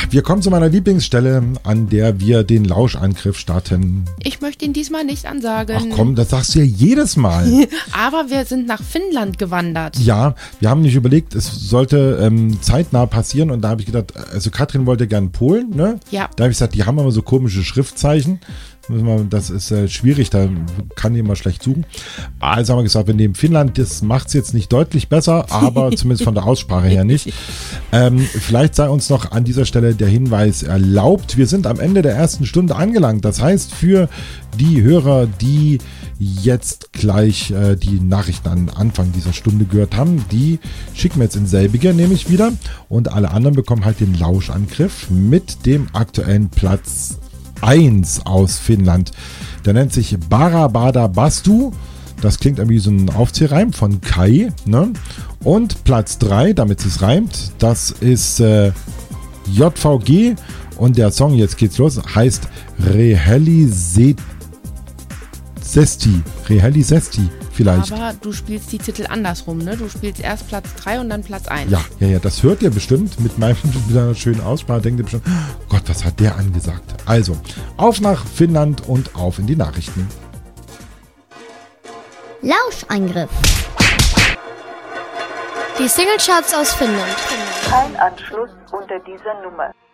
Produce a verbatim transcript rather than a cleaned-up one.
Wir kommen zu meiner Lieblingsstelle, an der wir den Lauschangriff starten. Ich möchte ihn diesmal nicht ansagen. Ach komm, das sagst du ja jedes Mal. Aber wir sind nach Finnland gewandert. Ja, wir haben nicht überlegt, es sollte ähm, zeitnah passieren und da habe ich gedacht, also Katrin wollte gern Polen, ne? Ja. Da habe ich gesagt, die haben immer so komische Schriftzeichen. Das ist äh, schwierig, da kann jemand schlecht suchen. Also haben wir gesagt, wir nehmen Finnland, das macht es jetzt nicht deutlich besser, aber zumindest von der Aussprache her nicht. Ähm, vielleicht sei uns noch an dieser Stelle der Hinweis erlaubt. Wir sind am Ende der ersten Stunde angelangt. Das heißt, für die Hörer, die jetzt gleich äh, die Nachrichten an Anfang dieser Stunde gehört haben, die schicken wir jetzt in selbige, nämlich wieder. Und alle anderen bekommen halt den Lauschangriff mit dem aktuellen Platz eins aus Finnland. Der nennt sich Barabada Bastu. Das klingt irgendwie so ein Aufzählreim von Kai. Ne? Und Platz drei, damit es reimt, das ist äh, J V G. Und der Song, jetzt geht's los, heißt Reheli Sesti. Reheli Sesti vielleicht. Aber du spielst die Titel andersrum, ne? Du spielst erst Platz drei und dann Platz eins. Ja, ja, ja, das hört ihr bestimmt mit meinem mit einer schönen Aussprache. Denkt ihr bestimmt, oh Gott, was hat der angesagt? Also, auf nach Finnland und auf in die Nachrichten. Lauschangriff. Die Singlecharts aus Finnland. Kein Anschluss unter dieser Nummer.